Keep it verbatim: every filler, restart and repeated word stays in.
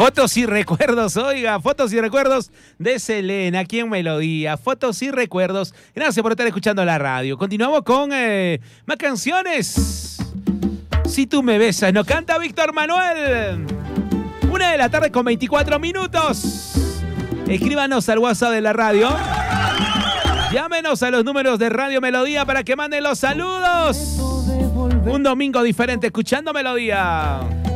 Fotos y recuerdos, oiga, fotos y recuerdos de Selena, aquí en Melodía. Fotos y recuerdos. Gracias por estar escuchando la radio. Continuamos con eh, más canciones. Si tú me besas, no canta Víctor Manuel. Una de la tarde con veinticuatro minutos. Escríbanos al WhatsApp de la radio. Llámenos a los números de Radio Melodía para que manden los saludos. Un domingo diferente escuchando Melodía.